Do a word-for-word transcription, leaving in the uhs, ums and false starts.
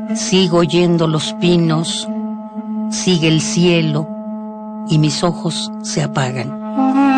Sigo oyendo los pinos, sigue el cielo y mis ojos se apagan.